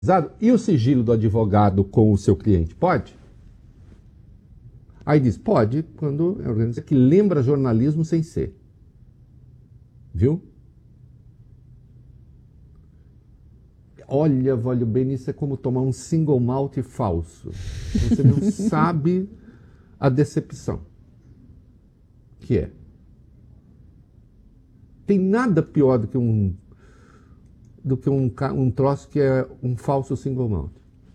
E o sigilo do advogado com o seu cliente? Pode? Aí diz, pode, quando é organização que lembra jornalismo sem ser. Viu? Olha, Vólio bem, isso é como tomar um single malt falso. Você não sabe a decepção que é. Tem nada pior do que um troço que é um falso single malt.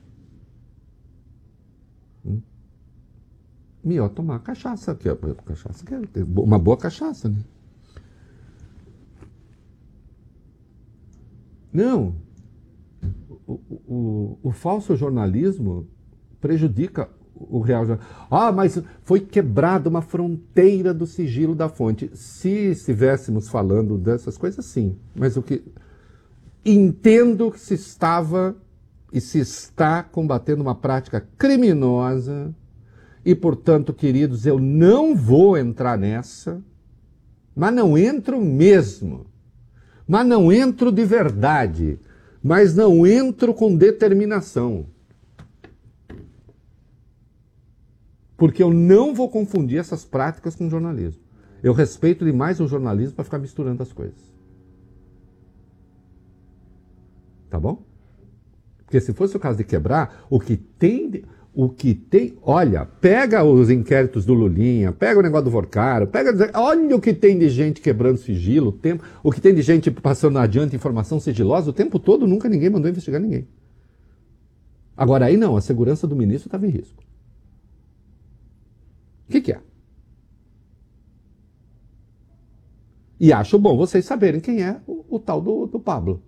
Melhor tomar cachaça, que é cachaça, que é uma boa cachaça, né? Não. O falso jornalismo prejudica o real jornalismo. Ah, mas foi quebrada uma fronteira do sigilo da fonte. Se estivéssemos falando dessas coisas, sim. Mas o que... Entendo que se estava e se está combatendo uma prática criminosa e, portanto, queridos, eu não vou entrar nessa, mas não entro mesmo. Mas não entro de verdade. Mas não entro com determinação. Porque eu não vou confundir essas práticas com jornalismo. Eu respeito demais o jornalismo para ficar misturando as coisas. Tá bom? Porque se fosse o caso de quebrar, olha, pega os inquéritos do Lulinha, pega o negócio do Vorcaro, olha o que tem de gente quebrando sigilo, o que tem de gente passando adiante informação sigilosa o tempo todo, nunca ninguém mandou investigar ninguém. Agora aí não, a segurança do ministro estava em risco. O que é? E acho bom vocês saberem quem é o tal do Pablo.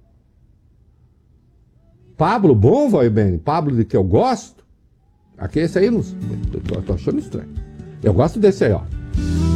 Pablo bom, vai bem, Pablo de que eu gosto, aqui esse aí, eu tô achando estranho. Eu gosto desse aí, ó.